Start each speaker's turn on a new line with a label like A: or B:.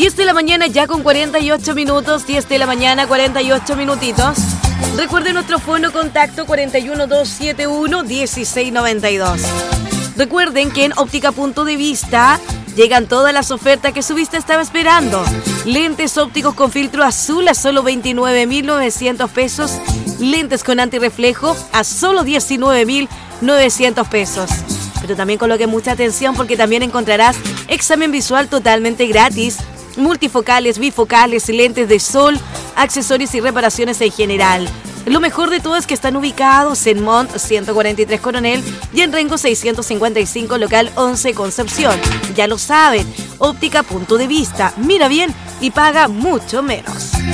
A: 10 de la mañana ya con 48 minutos, 10 de la mañana 48 minutitos. Recuerden nuestro fono contacto 41271-1692. Recuerden que en Óptica Punto de Vista llegan todas las ofertas que su vista estaba esperando. Lentes ópticos con filtro azul a solo 29.900 pesos. Lentes con antirreflejo a solo 19.900 pesos. Pero también coloque mucha atención porque también encontrarás examen visual totalmente gratis, multifocales, bifocales, lentes de sol, accesorios y reparaciones en general. Lo mejor de todo es que están ubicados en Mont 143 Coronel y en Rengo 655 local 11 Concepción. Ya lo saben, Óptica Punto de Vista. Mira bien y paga mucho menos.